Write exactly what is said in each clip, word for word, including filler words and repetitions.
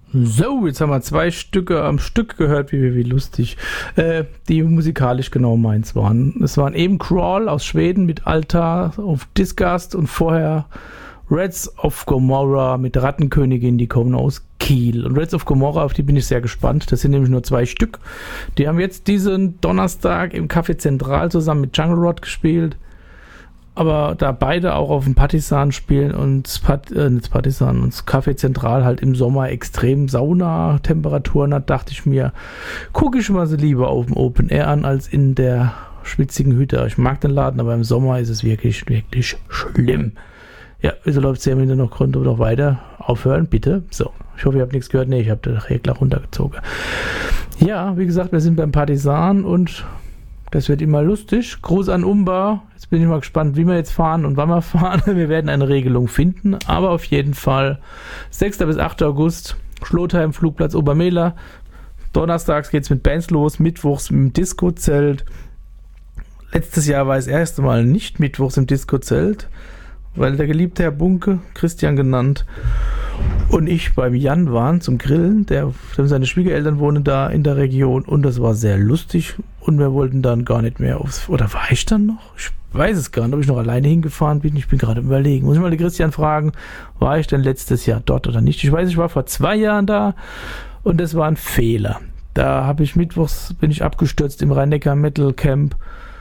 So, jetzt haben wir zwei Stücke am Stück gehört, wie, wie lustig, äh, die musikalisch genau meins waren. Es waren eben Crawl aus Schweden mit Altar of Disgust und vorher Reds of Gomorrah mit Rattenkönigin, die kommen aus Kiel. Und Reds of Gomorrah, auf die bin ich sehr gespannt. Das sind nämlich nur zwei Stück. Die haben jetzt diesen Donnerstag im Café Zentral zusammen mit Jungle Rod gespielt. Aber da beide auch auf dem Partisan spielen und Pat, äh, nicht Partisan und das Café Zentral halt im Sommer extrem Sauna-Temperaturen hat, dachte ich mir, gucke ich mal so lieber auf dem Open Air an als in der schwitzigen Hütte. Ich mag den Laden, aber im Sommer ist es wirklich, wirklich schlimm. Ja, wieso läuft es hier im Hintergrund noch weiter? Aufhören, bitte. So, ich hoffe, ihr habt nichts gehört. Nee, ich habe den Regler runtergezogen. Ja, wie gesagt, wir sind beim Partisan und das wird immer lustig. Gruß an Umba. Jetzt bin ich mal gespannt, wie wir jetzt fahren und wann wir fahren. Wir werden eine Regelung finden, aber auf jeden Fall sechster bis achter August, Schlotheim, Flugplatz Obermehler. Donnerstags geht es mit Bands los, mittwochs im Disco-Zelt. Letztes Jahr war es das erste Mal nicht mittwochs im Disco-Zelt, weil der geliebte Herr Bunke, Christian genannt, und ich beim Jan waren zum Grillen. Der, seine Schwiegereltern wohnen da in der Region und das war sehr lustig und wir wollten dann gar nicht mehr aufs... Oder war ich dann noch? Ich weiß es gar nicht, ob ich noch alleine hingefahren bin. Ich bin gerade überlegen. Muss ich mal den Christian fragen, war ich denn letztes Jahr dort oder nicht? Ich weiß, ich war vor zwei Jahren da und das war ein Fehler. Da habe ich mittwochs, bin ich abgestürzt im Rhein-Neckar Metal Camp.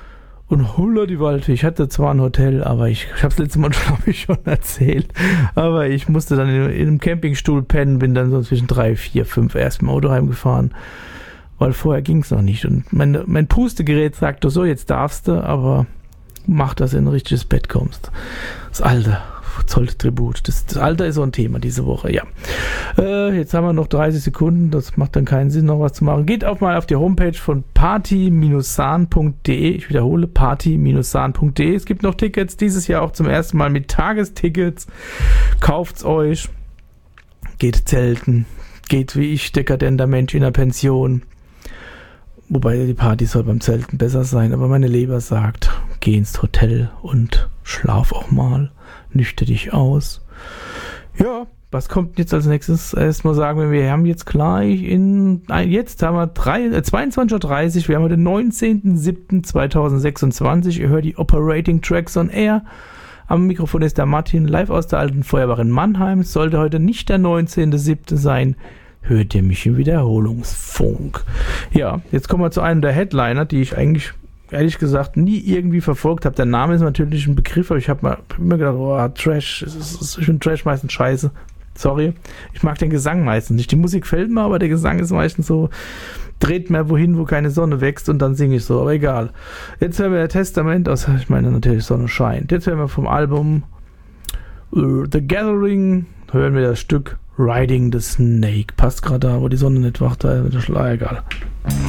Und holla die Waldfee, ich hatte zwar ein Hotel, aber ich, ich habe es letztes Mal, glaube ich, schon erzählt, aber ich musste dann in, in einem Campingstuhl pennen, bin dann so zwischen drei, vier, fünf erst im Auto heimgefahren, weil vorher ging es noch nicht. Und mein, mein Pustegerät sagte so, jetzt darfst du, aber mach, dass du in ein richtiges Bett kommst. Das Alter zollt Tribut. Das, das Alter ist so ein Thema diese Woche, ja. Äh, jetzt haben wir noch dreißig Sekunden, das macht dann keinen Sinn, noch was zu machen. Geht auch mal auf die Homepage von party sahn punkt de. Ich wiederhole, party sahn punkt de. Es gibt noch Tickets, dieses Jahr auch zum ersten Mal mit Tagestickets. Kauft's euch. Geht zelten. Geht wie ich, dekadenter Mensch in der Pension. Wobei die Party soll beim Zelten besser sein, aber meine Leber sagt, geh ins Hotel und schlaf auch mal. Nüchter dich aus. Ja, was kommt jetzt als nächstes? Erstmal sagen wir, wir haben jetzt gleich in, jetzt haben wir drei, äh, zweiundzwanzig Uhr dreißig, wir haben den neunzehnten siebten zweitausendsechsundzwanzig. Ihr hört die Operating Tracks on Air. Am Mikrofon ist der Martin, live aus der alten Feuerwache in Mannheim. Es sollte heute nicht der neunzehnte siebte sein. Hört ihr mich im Wiederholungsfunk. Ja, jetzt kommen wir zu einem der Headliner, die ich eigentlich ehrlich gesagt nie irgendwie verfolgt habe. Der Name ist natürlich ein Begriff, aber ich habe immer gedacht, oh, Trash, ich finde Trash meistens scheiße. Sorry. Ich mag den Gesang meistens nicht. Die Musik fällt mir, aber der Gesang ist meistens so, dreht mir wohin, wo keine Sonne wächst und dann singe ich so, aber egal. Jetzt hören wir der Testament aus, ich meine natürlich Sonne scheint. Jetzt hören wir vom Album uh, The Gathering, hören wir das Stück Riding the Snake. Passt gerade da, wo die Sonne nicht wacht, da wird der Schleier, egal.